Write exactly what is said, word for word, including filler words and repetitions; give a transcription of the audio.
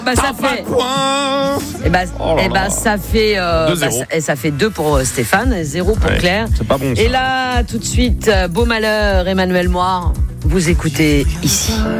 Bah, ça fait. Et bah, Oh là et bah là. ça fait. Euh, deux bah, zéro. ça, et ça fait deux pour euh, Stéphane, et zéro pour Ouais, Claire. c'est pas bon, ça. Et là, tout de suite, euh, Beau Malheur, Emmanuel Moir, vous écoutez ici.